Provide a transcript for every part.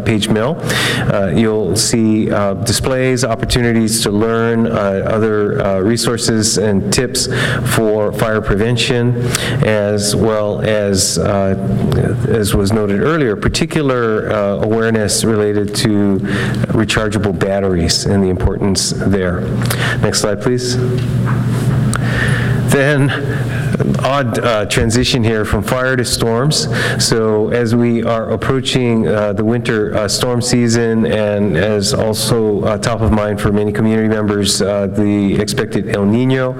Page Mill. You'll see displays, opportunities to learn, other resources and tips for fire prevention, as well as was noted earlier, particular awareness related to rechargeable batteries and the importance there. Next slide, please. Then, odd transition here from fire to storms. So as we are approaching the winter storm season, and as also top of mind for many community members, the expected El Nino,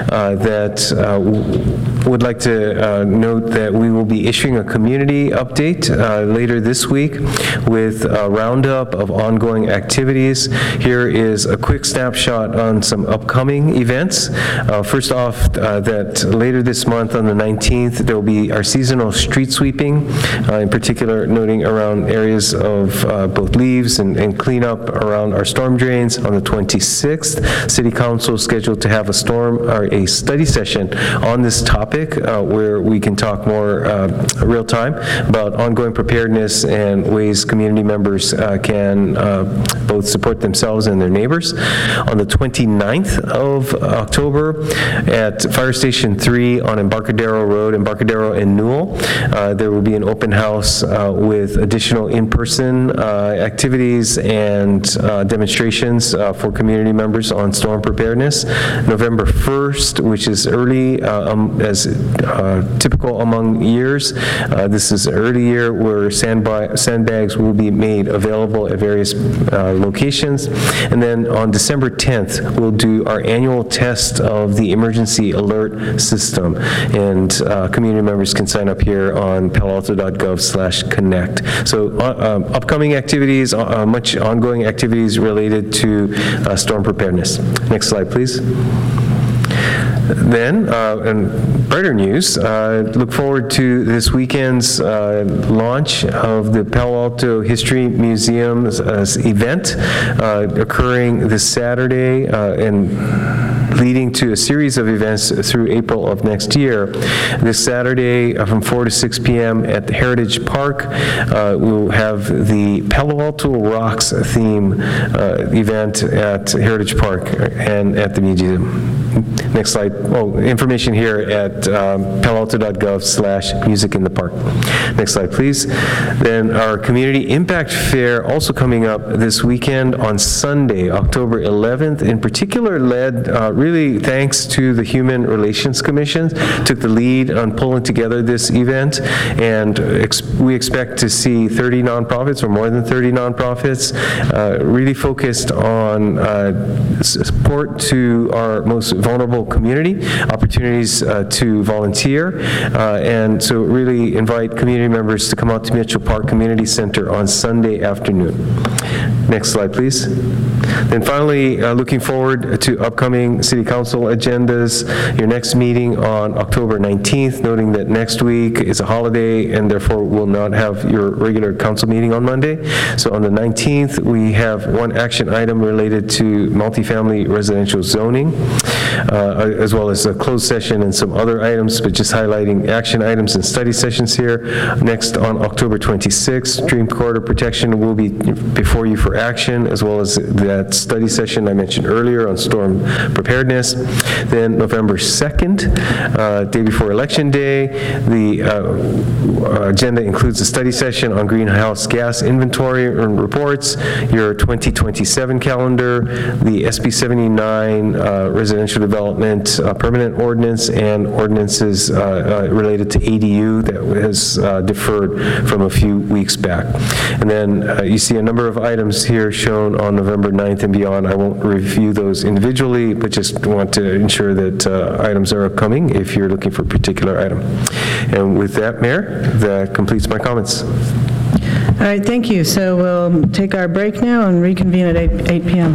would like to note that we will be issuing a community update later this week with a roundup of ongoing activities. Here is a quick snapshot on some upcoming events. First off, that later this month on the 19th, there will be our seasonal street sweeping, in particular noting around areas of both leaves and cleanup around our storm drains. On the 26th, City Council is scheduled to have a study session on this topic, where we can talk more real time about ongoing preparedness and ways community members can both support themselves and their neighbors. On the 29th of October at Fire Station 3 on Embarcadero Road, Embarcadero and Newell, there will be an open house with additional in-person activities and demonstrations for community members on storm preparedness. November 1st, which is early, as typical among years. This is an early year where sandbags will be made available at various locations. And then on December 10th, we'll do our annual test of the emergency alert system. And community members can sign up here on paloalto.gov/connect. So upcoming activities, much ongoing activities related to storm preparedness. Next slide, please. Then, and brighter news, look forward to this weekend's launch of the Palo Alto History Museum's event occurring this Saturday and leading to a series of events through April of next year. This Saturday from 4 to 6 p.m. at the Heritage Park, we'll have the Palo Alto Rocks theme event at Heritage Park and at the museum. Next slide. Information here at paloalto.gov/music in the park. Next slide, please. Then our Community Impact Fair also coming up this weekend on Sunday, October 11th. In particular, led really thanks to the Human Relations Commission, took the lead on pulling together this event, and we expect to see 30 nonprofits or more than 30 nonprofits really focused on support to our most vulnerable community, opportunities to volunteer, and so really invite community members to come out to Mitchell Park Community Center on Sunday afternoon. Next slide, please. Then finally, looking forward to upcoming City Council agendas. Your next meeting on October 19th, noting that next week is a holiday and therefore will not have your regular council meeting on Monday. So on the 19th, we have one action item related to multifamily residential zoning, as well as a closed session and some other items, but just highlighting action items and study sessions here. Next, on October 26th, Stream Corridor Protection will be before you for action, as well as that study session I mentioned earlier on storm preparedness. Then November 2nd, day before Election Day, the agenda includes a study session on greenhouse gas inventory and reports, your 2027 calendar, the SB 79 residential development permanent ordinance, and ordinances related to ADU that was deferred from a few weeks back. And then you see a number of items here shown on November 9th and beyond. I won't review those individually, but just want to ensure that items are upcoming if you're looking for a particular item. And with that, Mayor, that completes my comments. All right, thank you. So we'll take our break now and reconvene at 8 p.m.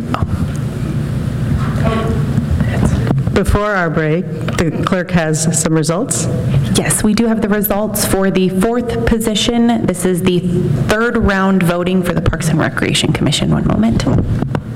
Before our break, the clerk has some results. Yes, we do have the results for the 4th position. This is the 3rd round voting for the Parks and Recreation Commission. One moment.